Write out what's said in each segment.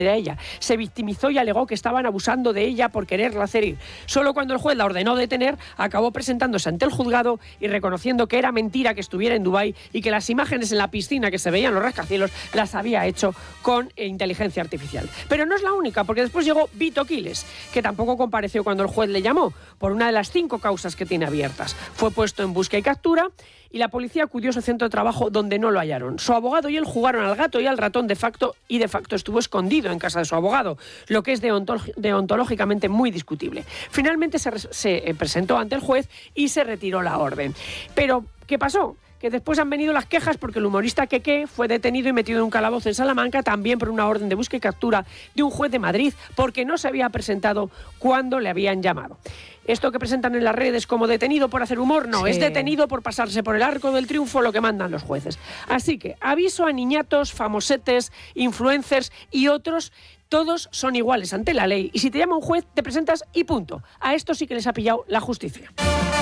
a ella. Se victimizó y alegó que estaban abusando de ella por quererla hacer ir. Solo cuando el juez la ordenó detener, acabó presentándose ante el juzgado y reconociendo que era mentira que estuviera en Dubái y que las imágenes en la piscina que se veían los rascacielos las había hecho con inteligencia artificial. Pero no es la única, porque después llegó Vito Quiles, que tampoco compareció cuando el juez le llamó, por una de las 5 causas que tiene abiertas. Fue puesto en busca y captura y la policía acudió a su centro de trabajo donde no lo hallaron. Su abogado y él jugaron al gato y al ratón de facto estuvo escondido en casa de su abogado, lo que es deontológicamente muy discutible. Finalmente se presentó ante el juez y se retiró la orden. Pero, ¿qué pasó? Que después han venido las quejas porque el humorista Keke fue detenido y metido en un calabozo en Salamanca, también por una orden de busca y captura de un juez de Madrid, porque no se había presentado cuando le habían llamado. Esto que presentan en las redes como detenido por hacer humor, no, sí. Es detenido por pasarse por el arco del triunfo, lo que mandan los jueces. Así que aviso a niñatos, famosetes, influencers y otros. Todos son iguales ante la ley y si te llama un juez te presentas y punto. A esto sí que les ha pillado la justicia.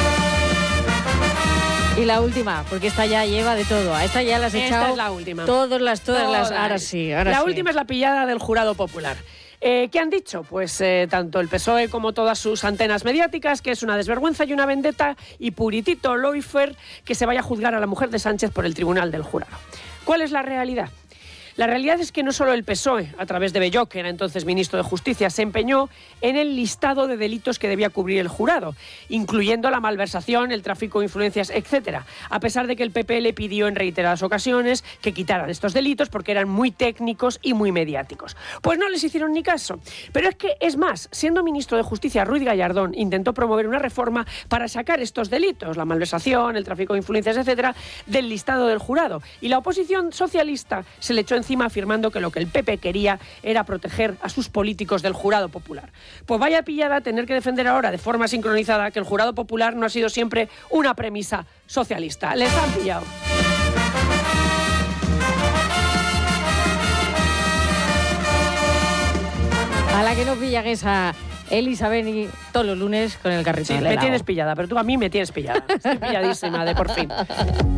Y la última, porque esta ya lleva de todo. A esta ya las he echado. Esta es la última. Todas las. Ahora sí. La última es la pillada del jurado popular. ¿Qué han dicho? Pues tanto el PSOE como todas sus antenas mediáticas, que es una desvergüenza y una vendetta, y puritito Loifer, que se vaya a juzgar a la mujer de Sánchez por el tribunal del jurado. ¿Cuál es la realidad? La realidad es que no solo el PSOE, a través de Belloc, que era entonces ministro de Justicia, se empeñó en el listado de delitos que debía cubrir el jurado, incluyendo la malversación, el tráfico de influencias, etc., a pesar de que el PP le pidió en reiteradas ocasiones que quitaran estos delitos porque eran muy técnicos y muy mediáticos. Pues no les hicieron ni caso. Pero es que, es más, siendo ministro de Justicia, Ruiz Gallardón intentó promover una reforma para sacar estos delitos, la malversación, el tráfico de influencias, etc., del listado del jurado. Y la oposición socialista se le echó encima afirmando que lo que el PP quería era proteger a sus políticos del jurado popular. Pues vaya pillada tener que defender ahora de forma sincronizada que el jurado popular no ha sido siempre una premisa socialista. Les han pillado. A la que no pillan esa Elisabeni todos los lunes con el carrito. Sí, me tienes pillada, pero tú a mí me tienes pillada. Estoy pilladísima de por fin.